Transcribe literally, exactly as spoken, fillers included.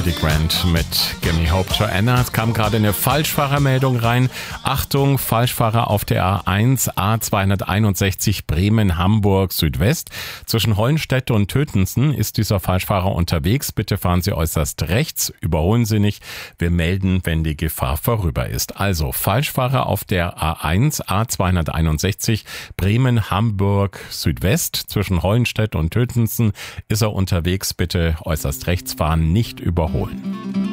Eddie Grant mit Gimme Hope Joanna. Es kam gerade eine Falschfahrermeldung rein. Achtung, Falschfahrer auf der A eins, A zweihunderteinundsechzig Bremen-Hamburg Südwest. Zwischen Hollenstedt und Tötensen ist dieser Falschfahrer unterwegs. Bitte fahren Sie äußerst rechts, überholen Sie nicht. Wir melden, wenn die Gefahr vorüber ist. Also Falschfahrer auf der A eins, A zweihunderteinundsechzig Bremen-Hamburg Südwest. Zwischen Hollenstedt und Tötensen ist er unterwegs. Bitte äußerst rechts fahren, nicht überholen.